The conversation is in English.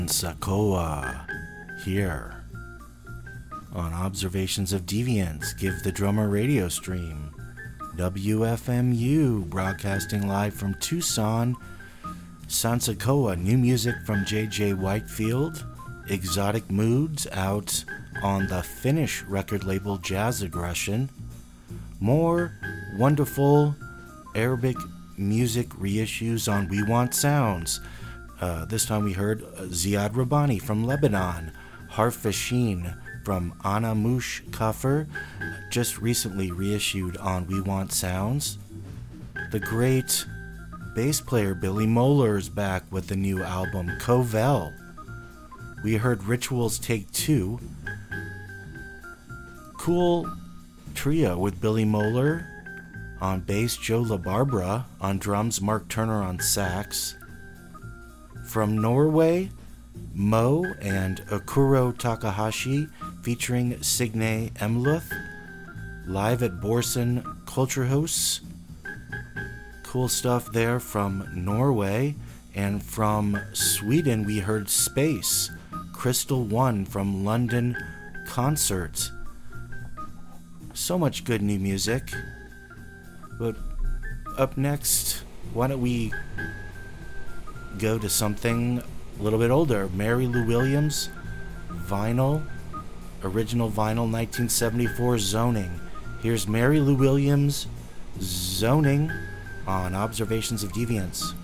Sakoa here on Observations of Deviance. Give the Drummer radio stream. WFMU broadcasting live from Tucson. Sansakoa, new music from JJ Whitefield. Exotic Moods out on the Finnish record label Jazz Aggression. More wonderful Arabic music reissues on We Want Sounds. This time we heard Ziad Rabbani from Lebanon, Harfashin from Ana Mush Kafir, just recently reissued on We Want Sounds. The great bass player Billy Moeller is back with the new album Covell. We heard Rituals Take Two. Cool trio with Billy Moeller on bass, Joe LaBarbera on drums, Mark Turner on sax. From Norway, Mo and Akuro Takahashi featuring Signe Emluth, live at Borsen Kulturhus. Cool stuff there from Norway. And from Sweden we heard Space, Crystal One from London Concert. So much good new music. But up next, why don't we go to something a little bit older. Mary Lou Williams, vinyl, original vinyl, 1974, Zoning. Here's Mary Lou Williams, Zoning, on Observations of Deviance.